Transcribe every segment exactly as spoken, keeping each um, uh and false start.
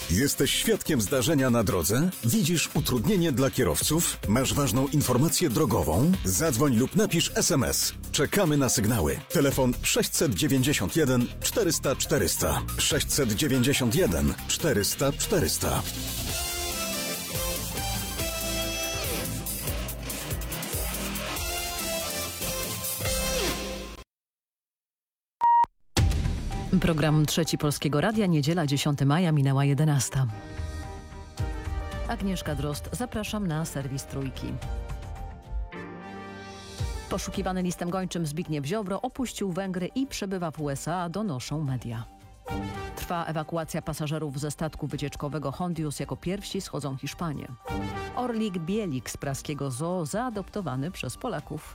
Jesteś świadkiem zdarzenia na drodze? Widzisz utrudnienie dla kierowców? Masz ważną informację drogową? Zadzwoń lub napisz es em es. Czekamy na sygnały. Telefon sześćset dziewięćdziesiąt jeden czterysta czterysta. sześćset dziewięćdziesiąt jeden czterysta czterysta. Program Trzeci Polskiego Radia, niedziela dziesiątego maja, minęła jedenasta. Agnieszka Drozd, zapraszam na serwis Trójki. Poszukiwany listem gończym Zbigniew Ziobro opuścił Węgry i przebywa w u es a, donoszą media. Trwa ewakuacja pasażerów ze statku wycieczkowego Hondius, jako pierwsi schodzą Hiszpanie. Orlik Bielik z praskiego zoo zaadoptowany przez Polaków.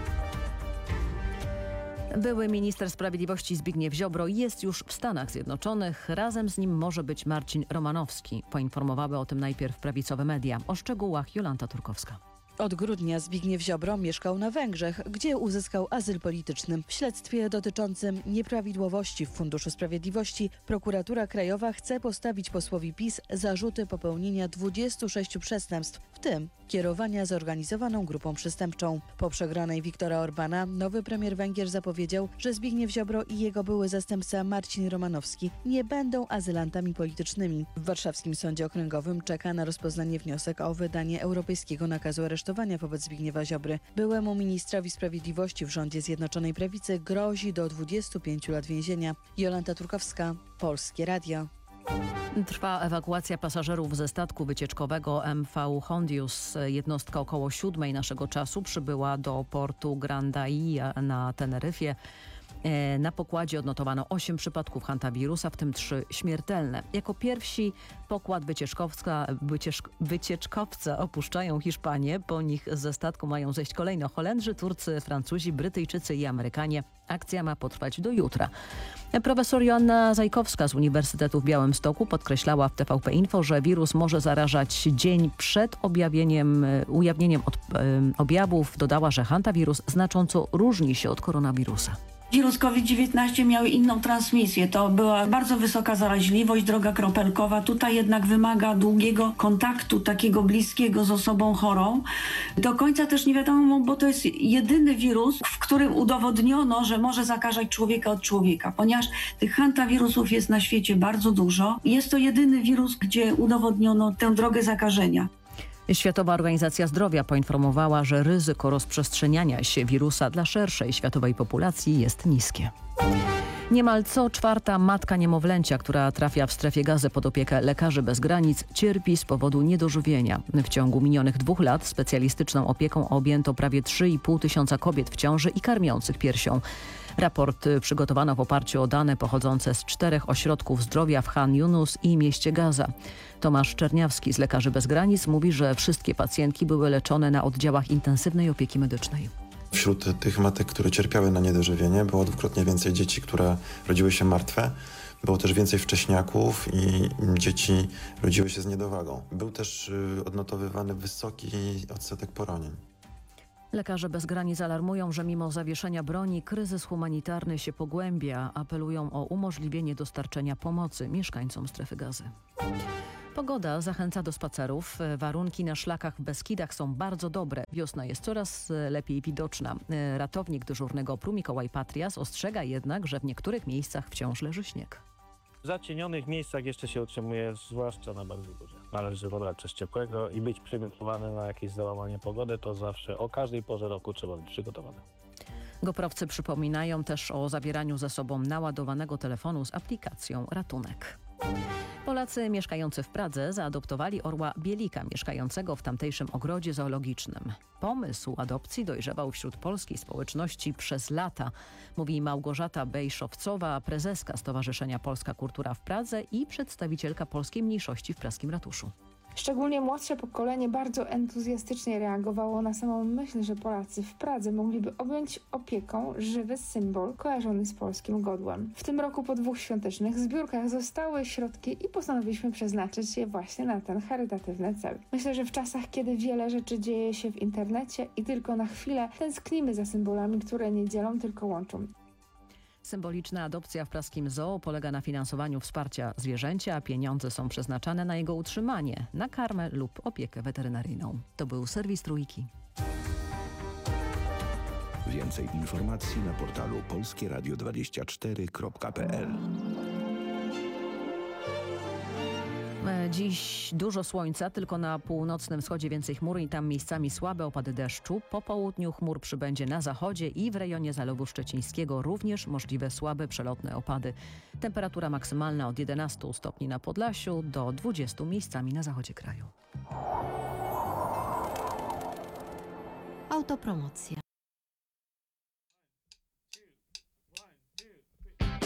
Były minister sprawiedliwości Zbigniew Ziobro jest już w Stanach Zjednoczonych. Razem z nim może być Marcin Romanowski. Poinformowały o tym najpierw prawicowe media. O szczegółach Jolanta Turkowska. Od grudnia Zbigniew Ziobro mieszkał na Węgrzech, gdzie uzyskał azyl polityczny. W śledztwie dotyczącym nieprawidłowości w Funduszu Sprawiedliwości prokuratura krajowa chce postawić posłowi PiS zarzuty popełnienia dwudziestu sześciu przestępstw, w tym kierowania zorganizowaną grupą przestępczą. Po przegranej Viktora Orbana nowy premier Węgier zapowiedział, że Zbigniew Ziobro i jego były zastępca Marcin Romanowski nie będą azylantami politycznymi. W warszawskim sądzie okręgowym czeka na rozpoznanie wniosek o wydanie europejskiego nakazu aresztowania wobec Zbigniewa Ziobry. Byłemu ministrowi sprawiedliwości w rządzie Zjednoczonej Prawicy grozi do dwudziestu pięciu lat więzienia. Jolanta Turkowska, Polskie Radio. Trwa ewakuacja pasażerów ze statku wycieczkowego em wy Hondius. Jednostka około siódmej naszego czasu przybyła do portu Grandaia na Teneryfie. Na pokładzie odnotowano osiem przypadków hantawirusa, w tym trzy śmiertelne. Jako pierwsi pokład wycieczkowca, wycieczk, wycieczkowca opuszczają Hiszpanię. Po nich ze statku mają zejść kolejno Holendrzy, Turcy, Francuzi, Brytyjczycy i Amerykanie. Akcja ma potrwać do jutra. Profesor Joanna Zajkowska z Uniwersytetu w Białymstoku podkreślała w T V P Info, że wirus może zarażać dzień przed objawieniem, ujawnieniem od, objawów. Dodała, że hantawirus znacząco różni się od koronawirusa. Wirus COVID dziewiętnaście miał inną transmisję. To była bardzo wysoka zaraźliwość, droga kropelkowa. Tutaj jednak wymaga długiego kontaktu, takiego bliskiego z osobą chorą. Do końca też nie wiadomo, bo to jest jedyny wirus, w którym udowodniono, że może zakażać człowieka od człowieka. Ponieważ tych hantawirusów jest na świecie bardzo dużo. Jest to jedyny wirus, gdzie udowodniono tę drogę zakażenia. Światowa Organizacja Zdrowia poinformowała, że ryzyko rozprzestrzeniania się wirusa dla szerszej światowej populacji jest niskie. Niemal co czwarta matka niemowlęcia, która trafia w strefie Gazy pod opiekę Lekarzy Bez Granic, cierpi z powodu niedożywienia. W ciągu minionych dwóch lat specjalistyczną opieką objęto prawie trzy i pół tysiąca kobiet w ciąży i karmiących piersią. Raport przygotowano w oparciu o dane pochodzące z czterech ośrodków zdrowia w Chan Yunus i mieście Gaza. Tomasz Czerniawski z Lekarzy Bez Granic mówi, że wszystkie pacjentki były leczone na oddziałach intensywnej opieki medycznej. Wśród tych matek, które cierpiały na niedożywienie, było dwukrotnie więcej dzieci, które rodziły się martwe. Było też więcej wcześniaków i dzieci rodziły się z niedowagą. Był też odnotowywany wysoki odsetek poronień. Lekarze Bez Granic alarmują, że mimo zawieszenia broni kryzys humanitarny się pogłębia. Apelują o umożliwienie dostarczenia pomocy mieszkańcom strefy Gazy. Pogoda zachęca do spacerów. Warunki na szlakach w Beskidach są bardzo dobre. Wiosna jest coraz lepiej widoczna. Ratownik dyżurnego P R U Mikołaj Patrias ostrzega jednak, że w niektórych miejscach wciąż leży śnieg. W zacienionych miejscach jeszcze się utrzymuje, zwłaszcza na bardzo górze. Należy wybrać coś ciepłego i być przygotowany na jakieś załamanie pogody. To zawsze o każdej porze roku trzeba być przygotowany. Goprowcy przypominają też o zabieraniu ze sobą naładowanego telefonu z aplikacją Ratunek. Polacy mieszkający w Pradze zaadoptowali orła Bielika, mieszkającego w tamtejszym ogrodzie zoologicznym. Pomysł adopcji dojrzewał wśród polskiej społeczności przez lata, mówi Małgorzata Bejszowcowa, prezeska Stowarzyszenia Polska Kultura w Pradze i przedstawicielka polskiej mniejszości w praskim ratuszu. Szczególnie młodsze pokolenie bardzo entuzjastycznie reagowało na samą myśl, że Polacy w Pradze mogliby objąć opieką żywy symbol kojarzony z polskim godłem. W tym roku po dwóch świątecznych zbiórkach zostały środki i postanowiliśmy przeznaczyć je właśnie na ten charytatywny cel. Myślę, że w czasach, kiedy wiele rzeczy dzieje się w internecie i tylko na chwilę tęsknimy za symbolami, które nie dzielą, tylko łączą. Symboliczna adopcja w praskim zoo polega na finansowaniu wsparcia zwierzęcia, a pieniądze są przeznaczane na jego utrzymanie, na karmę lub opiekę weterynaryjną. To był serwis Trójki. Więcej informacji na portalu polskie radio dwadzieścia cztery kropka p l. Dziś dużo słońca, tylko na północnym wschodzie więcej chmur i tam miejscami słabe opady deszczu. Po południu chmur przybędzie na zachodzie i w rejonie Zalewu Szczecińskiego również możliwe słabe przelotne opady. Temperatura maksymalna od jedenastu stopni na Podlasiu do dwudziestu miejscami na zachodzie kraju. Autopromocja.